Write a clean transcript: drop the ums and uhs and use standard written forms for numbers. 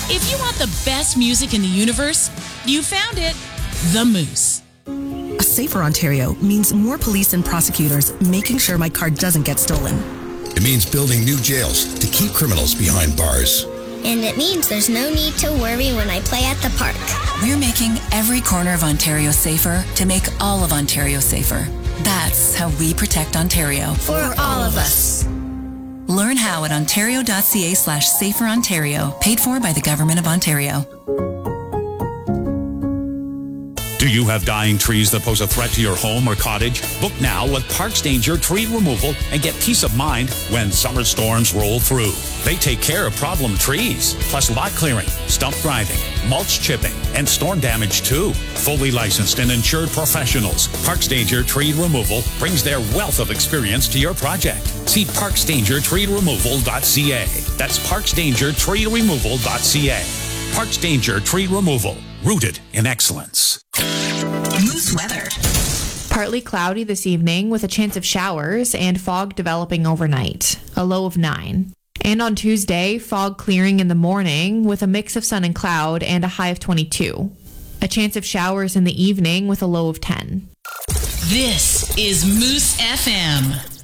If you want the best music in the universe, you found it. The Moose. A safer Ontario means more police and prosecutors making sure my car doesn't get stolen. It means building new jails to keep criminals behind bars. And it means there's no need to worry when I play at the park. We're making every corner of Ontario safer to make all of Ontario safer. That's how we protect Ontario. For all of us. Learn how at ontario.ca/saferontario, paid for by the Government of Ontario. Do you have dying trees that pose a threat to your home or cottage? Book now with Parks Danger Tree Removal and get peace of mind when summer storms roll through. They take care of problem trees, plus lot clearing, stump grinding, mulch chipping, and storm damage too. Fully licensed and insured professionals, Parks Danger Tree Removal brings their wealth of experience to your project. See parksdangertreeremoval.ca. That's parksdangertreeremoval.ca. Parks Danger Tree Removal, rooted in excellence. Moose weather. Partly cloudy this evening with a chance of showers and fog developing overnight, a low of 9. And on Tuesday, fog clearing in the morning with a mix of sun and cloud and a high of 22. A chance of showers in the evening with a low of 10. This is Moose FM.